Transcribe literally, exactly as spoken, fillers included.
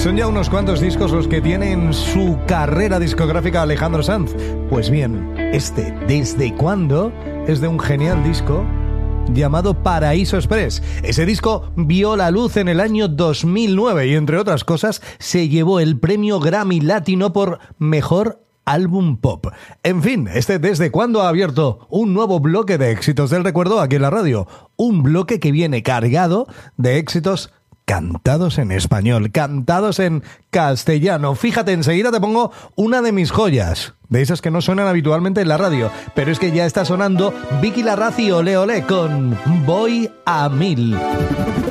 Son ya unos cuantos discos los que tiene en su carrera discográfica Alejandro Sanz. Pues bien, este ¿Desde cuándo? Es de un genial disco llamado Paraíso Express. Ese disco vio la luz en el año dos mil nueve y, entre otras cosas, se llevó el premio Grammy Latino por Mejor Álbum Pop. En fin, este ¿Desde cuándo? Ha abierto un nuevo bloque de éxitos del recuerdo aquí en la radio. Un bloque que viene cargado de éxitos cantados en español, cantados en castellano. Fíjate, enseguida te pongo una de mis joyas, de esas que no suenan habitualmente en la radio, pero es que ya está sonando Vicky Larraz y Ole Ole con Voy a Mil.